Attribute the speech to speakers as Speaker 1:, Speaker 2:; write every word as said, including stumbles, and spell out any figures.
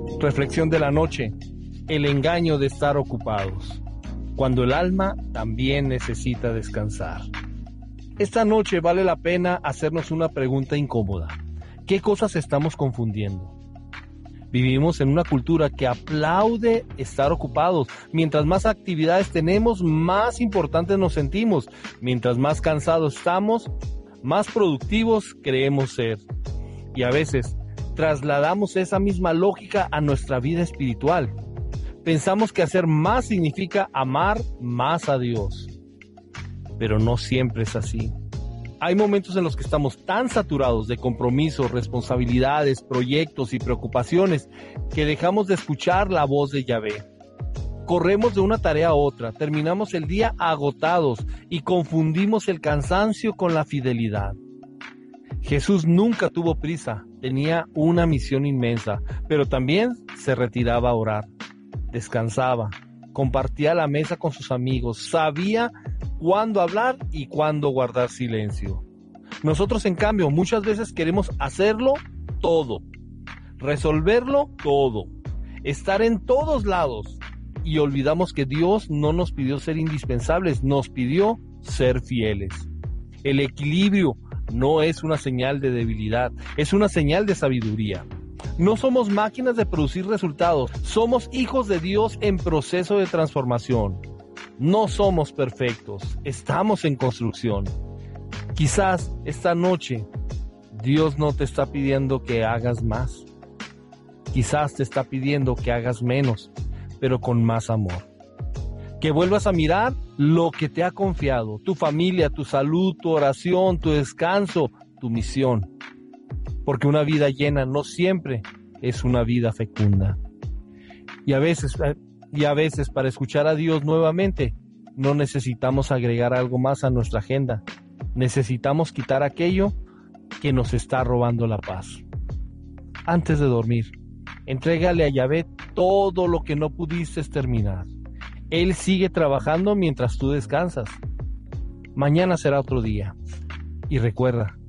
Speaker 1: Reflexión de la noche: el engaño de estar ocupados, cuando el alma también necesita descansar. Esta noche vale la pena hacernos una pregunta incómoda. ¿Qué cosas estamos confundiendo? Vivimos en una cultura que aplaude estar ocupados. Mientras más actividades tenemos, más importantes nos sentimos. Mientras más cansados estamos, más productivos creemos ser. Y a veces trasladamos esa misma lógica a nuestra vida espiritual. Pensamos que hacer más significa amar más a Dios. Pero no siempre es así. Hay momentos en los que estamos tan saturados de compromisos, responsabilidades, proyectos y preocupaciones que dejamos de escuchar la voz de Yahvé. Corremos de una tarea a otra, terminamos el día agotados y confundimos el cansancio con la fidelidad. Jesús nunca tuvo prisa, tenía una misión inmensa, pero también se retiraba a orar, descansaba, compartía la mesa con sus amigos, sabía cuándo hablar y cuándo guardar silencio. Nosotros, en cambio, muchas veces queremos hacerlo todo, resolverlo todo, estar en todos lados, y olvidamos que Dios no nos pidió ser indispensables, nos pidió ser fieles. El equilibrio no es una señal de debilidad, es una señal de sabiduría. No somos máquinas de producir resultados, somos hijos de Dios en proceso de transformación. No somos perfectos, estamos en construcción. Quizás esta noche Dios no te está pidiendo que hagas más. Quizás te está pidiendo que hagas menos, pero con más amor. Que vuelvas a mirar lo que te ha confiado, tu familia, tu salud, tu oración, tu descanso, tu misión. Porque una vida llena no siempre es una vida fecunda. Y a veces, y a veces para escuchar a Dios nuevamente, no necesitamos agregar algo más a nuestra agenda. Necesitamos quitar aquello que nos está robando la paz. Antes de dormir, entrégale a Yahvé todo lo que no pudiste terminar. Él sigue trabajando mientras tú descansas. Mañana será otro día. Y recuerda,